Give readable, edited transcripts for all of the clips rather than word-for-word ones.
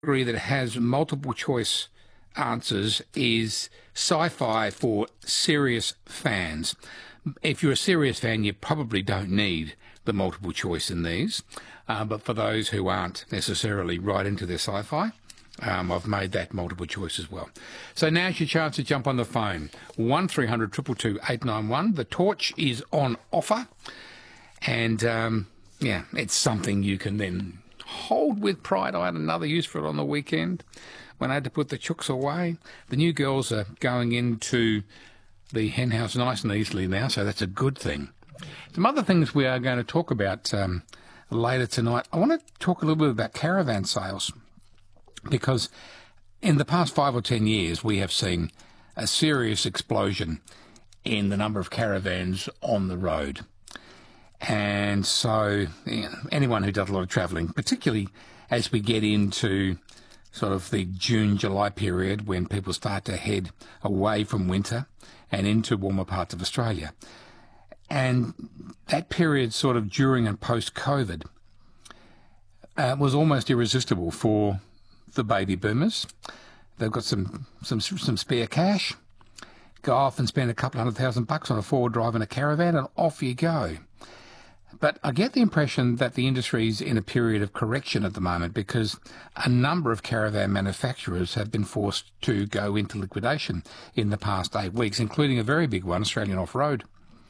category that has multiple choice answers is sci-fi for serious fans. If you're a serious fan, you probably don't need the multiple choice in these. But for those who aren't necessarily right into their sci-fi, I've made that multiple choice as well. So now's your chance to jump on the phone. 1300 222 891. The torch is on offer. And, it's something you can then hold with pride. I had another use for it on the weekend when I had to put the chooks away. The new girls are going into the hen house nice and easily now, so that's a good thing. Some other things we are going to talk about later tonight. I want to talk a little bit about caravan sales, because in the past 5 or 10 years we have seen a serious explosion in the number of caravans on the road. And so anyone who does a lot of travelling, particularly as we get into sort of the June, July period when people start to head away from winter and into warmer parts of Australia. And that period sort of during and post-COVID was almost irresistible for the baby boomers. They've got some spare cash. Go off and spend a couple $100,000 on a four-wheel drive in a caravan and off you go. But I get the impression that the industry's in a period of correction at the moment, because a number of caravan manufacturers have been forced to go into liquidation in the past 8 weeks, including a very big one, Australian Off-Road.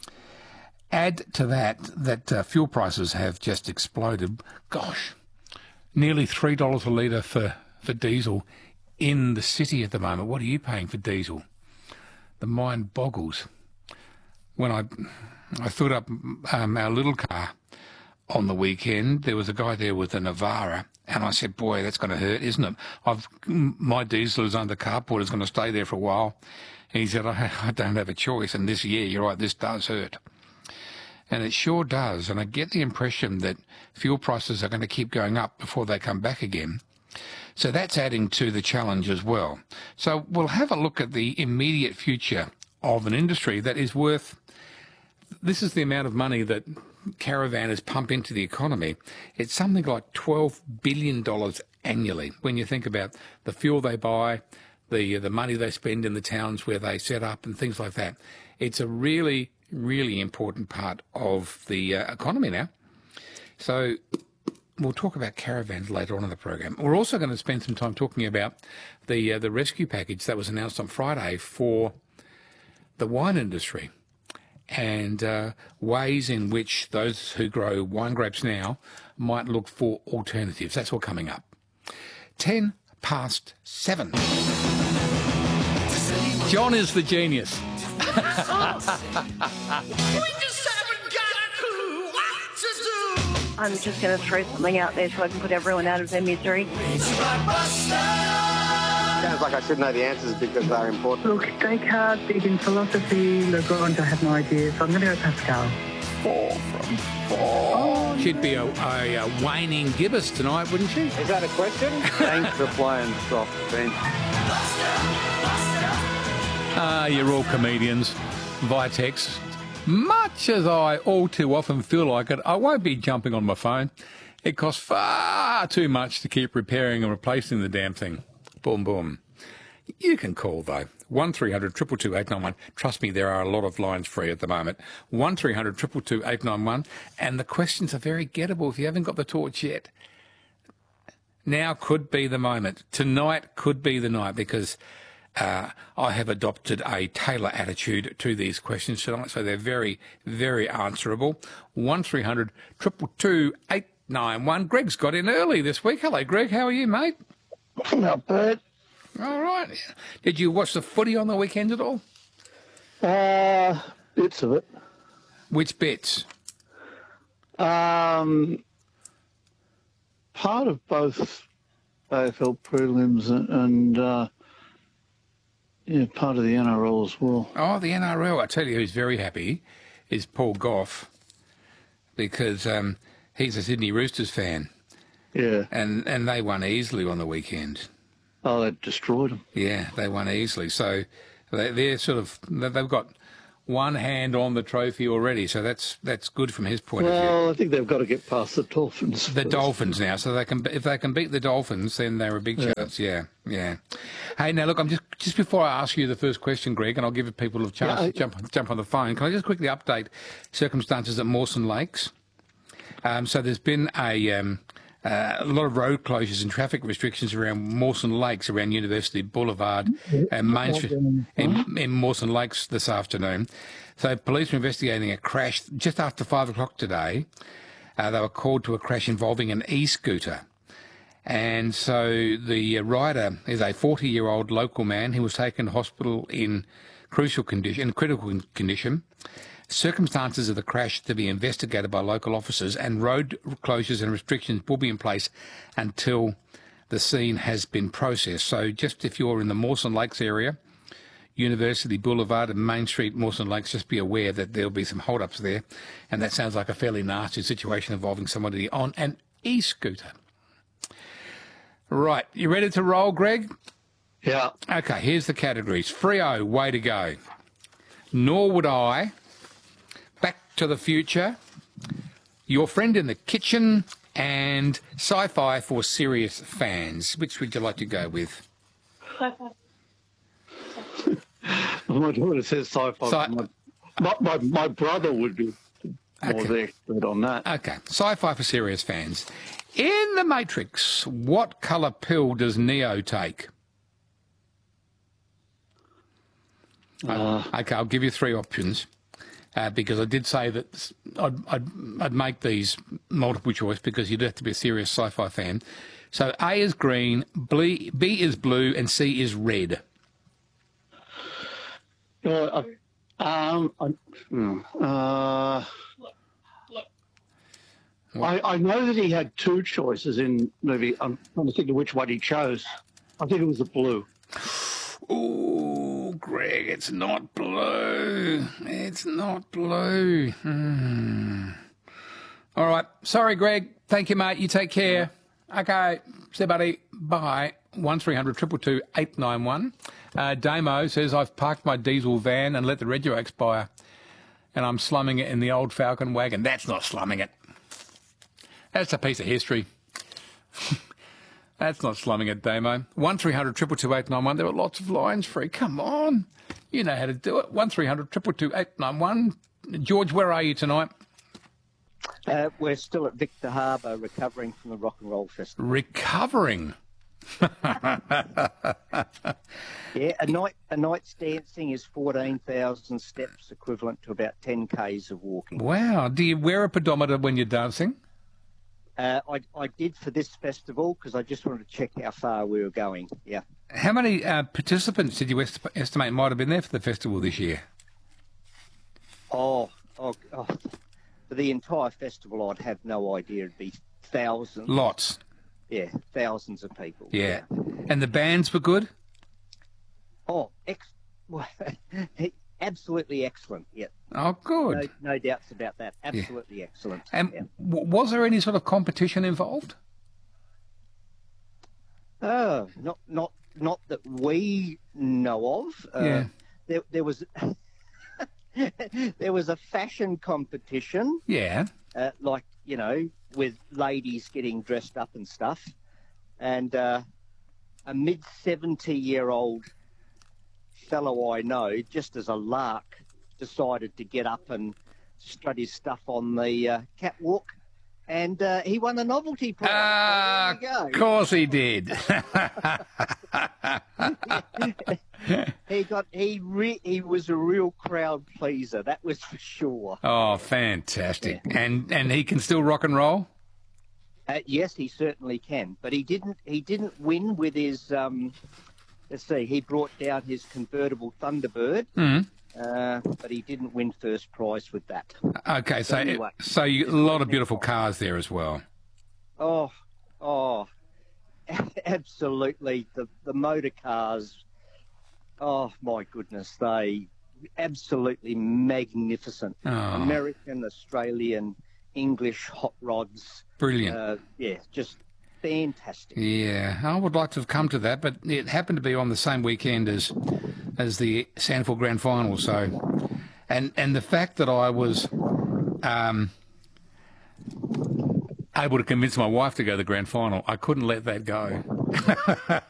Add to that fuel prices have just exploded. Gosh, nearly $3 a litre for diesel in the city at the moment. What are you paying for diesel? The mind boggles. When I filled up our little car on the weekend, there was a guy there with a Navara, and I said, boy, that's going to hurt, isn't it? My diesel is under carport, it's going to stay there for a while. And he said, I don't have a choice, and this year, you're right, this does hurt. And it sure does, and I get the impression that fuel prices are going to keep going up before they come back again. So that's adding to the challenge as well. So we'll have a look at the immediate future of an industry that is worth... This is the amount of money that caravanners pump into the economy. It's something like $12 billion annually when you think about the fuel they buy, the money they spend in the towns where they set up and things like that. It's a really, really important part of the economy now. So we'll talk about caravans later on in the program. We're also going to spend some time talking about the rescue package that was announced on Friday for the wine industry, and ways in which those who grow wine grapes now might look for alternatives. That's all coming up. 7:10. John is the genius. We just haven't got a clue what to do. I'm just going to throw something out there so I can put everyone out of their misery. Sounds like I should know the answers because they're important. Look, Descartes, big in philosophy. Lagrange, I have no idea, so I'm going to go Pascal. 4 from 4. She'd be a whining gibbous tonight, wouldn't she? Is that a question? Thanks for playing soft bench. You're all comedians via text. Much as I all too often feel like it, I won't be jumping on my phone. It costs far too much to keep repairing and replacing the damn thing. Boom, boom. You can call, though. 1300 222 891. Trust me, there are a lot of lines free at the moment. 1300 222 891. And the questions are very gettable if you haven't got the torch yet. Now could be the moment. Tonight could be the night, because I have adopted a Taylor attitude to these questions tonight, so they're very, very answerable. 1300 222 891. Greg's got in early this week. Hello, Greg. How are you, mate? Not bad. All right. Did you watch the footy on the weekend at all? Bits of it. Which bits? Part of both AFL prelims and part of the NRL as well. Oh, the NRL. I tell you who's very happy is Paul Goff, because he's a Sydney Roosters fan. Yeah. And they won easily on the weekend. Oh, they destroyed them. Yeah, they won easily. So they're sort of, they've got one hand on the trophy already, so that's good from his point of view. Well, I think they've got to get past the Dolphins. The first. Dolphins now, so if they can beat the Dolphins, then they're a big chance. Yeah. Hey, now look, I'm just before I ask you the first question, Greg, and I'll give people a chance to jump on the phone. Can I just quickly update circumstances at Mawson Lakes? So there's been a lot of road closures and traffic restrictions around Mawson Lakes, around University Boulevard and Main Street in Mawson Lakes this afternoon. So police are investigating a crash just after 5 o'clock today. They were called to a crash involving an e-scooter. And so the rider is a 40-year-old local man who was taken to hospital in critical condition. Circumstances of the crash to be investigated by local officers, and road closures and restrictions will be in place until the scene has been processed. So just if you're in the Mawson Lakes area, University Boulevard and Main Street, Mawson Lakes, just be aware that there'll be some hold-ups there. And that sounds like a fairly nasty situation involving somebody on an e-scooter. Right, you ready to roll, Greg? Yeah. Okay, here's the categories. Freo, way to go. Nor Would I. Back to the Future. Your Friend in the Kitchen. And Sci-Fi for Serious Fans. Which would you like to go with? My daughter says sci-fi. My brother would be more the expert on that. Okay, Sci-Fi for Serious Fans. In The Matrix, what colour pill does Neo take? Okay, I'll give you three options because I did say that I'd make these multiple choice because you'd have to be a serious sci-fi fan. So A is green, B is blue, and C is red. I know that he had two choices in movie. I'm trying to think of which one he chose. I think it was the blue. Ooh, Greg, it's not blue. It's not blue. All right. Sorry, Greg. Thank you, mate. You take care. Okay. See you, buddy. Bye. 1300 222 891. Damo says, I've parked my diesel van and let the rego expire, and I'm slumming it in the old Falcon wagon. That's not slumming it. That's a piece of history. That's not slumming it, Damo. 1300 222 891. There are lots of lines free. Come on. You know how to do it. 1300 222 891. George, where are you tonight? We're still at Victor Harbour, recovering from the Rock and Roll Festival. Recovering? Yeah, a night's dancing is 14,000 steps, equivalent to about 10 k's of walking. Wow. Do you wear a pedometer when you're dancing? I did for this festival because I just wanted to check how far we were going. Yeah. How many participants did you estimate might have been there for the festival this year? Oh. For the entire festival, I'd have no idea. It'd be thousands. Lots. Yeah, thousands of people. Yeah. And the bands were good? Oh, absolutely excellent. Yeah. Oh, good. No doubts about that. Absolutely excellent. And was there any sort of competition involved? Oh, not that we know of. There was there was a fashion competition. Yeah. Like, with ladies getting dressed up and stuff, and a mid-70-year-old fellow I know, just as a lark, decided to get up and strut his stuff on the catwalk, and he won a novelty prize. So there you go. Of course he did. He was a real crowd pleaser, that was for sure. Oh, fantastic. Yeah. And he can still rock and roll? Yes, he certainly can. But he didn't win with his let's see, he brought down his convertible Thunderbird. But he didn't win first prize with that. Okay, so anyway, a lot of beautiful cars there as well. Oh, absolutely. The motor cars, oh my goodness, they absolutely magnificent. Oh. American, Australian, English hot rods. Brilliant. Just fantastic. Yeah, I would like to have come to that, but it happened to be on the same weekend as the Sanford Grand Final, so And the fact that I was able to convince my wife to go to the grand final, I couldn't let that go.